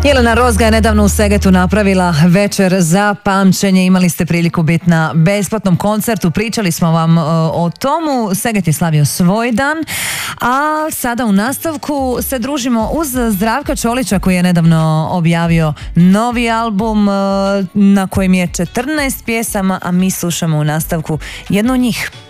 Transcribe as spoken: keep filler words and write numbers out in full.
Jelena Rozga je nedavno u Segetu napravila večer za pamćenje. Imali ste priliku biti na besplatnom koncertu. Pričali smo vam uh, o tomu. Seget je slavio svoj dan. A sada u nastavku se družimo uz Zdravka Čolića koji je nedavno objavio novi album uh, na kojem je četrnaest pjesama, a mi slušamo u nastavku jednu od njih.